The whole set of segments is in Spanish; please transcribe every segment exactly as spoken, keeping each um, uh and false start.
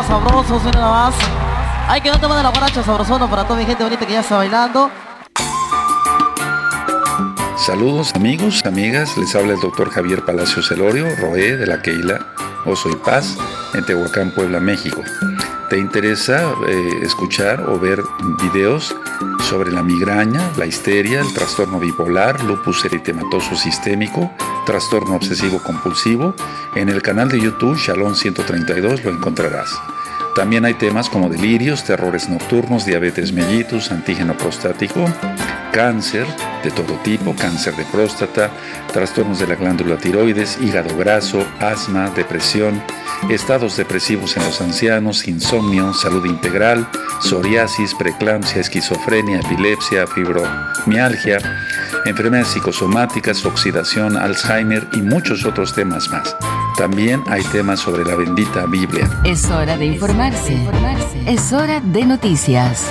más sabroso, suena nada más. Hay que no tema de la guaracha sabrosona para toda mi gente bonita que ya está bailando. Saludos amigos, amigas, les habla el doctor Javier Palacios Celorio, Roé de la Keila Oso y Paz, en Tehuacán, Puebla, México. ¿Te interesa eh, escuchar o ver videos sobre la migraña, la histeria, el trastorno bipolar, lupus eritematoso sistémico, trastorno obsesivo compulsivo? En el canal de YouTube Shalom ciento treinta y dos lo encontrarás. También hay temas como delirios, terrores nocturnos, diabetes mellitus, antígeno prostático, cáncer de todo tipo, cáncer de próstata, trastornos de la glándula tiroides, hígado graso, asma, depresión, estados depresivos en los ancianos, insomnio, salud integral, psoriasis, preeclampsia, esquizofrenia, epilepsia, fibromialgia, enfermedades psicosomáticas, oxidación, Alzheimer y muchos otros temas más. También hay temas sobre la bendita Biblia. Es hora de informarse. Es hora de noticias.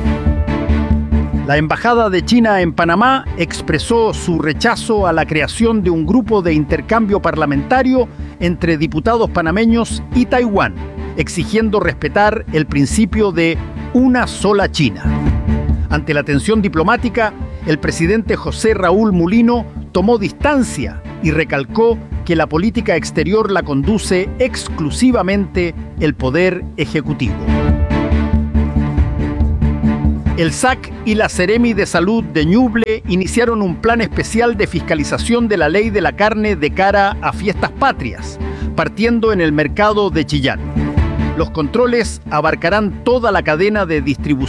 La Embajada de China en Panamá expresó su rechazo a la creación de un grupo de intercambio parlamentario entre diputados panameños y Taiwán, exigiendo respetar el principio de una sola China. Ante la tensión diplomática, el presidente José Raúl Mulino tomó distancia y recalcó que la política exterior la conduce exclusivamente el Poder Ejecutivo. El S A C y la Seremi de Salud de Ñuble iniciaron un plan especial de fiscalización de la ley de la carne de cara a fiestas patrias, partiendo en el mercado de Chillán. Los controles abarcarán toda la cadena de distribución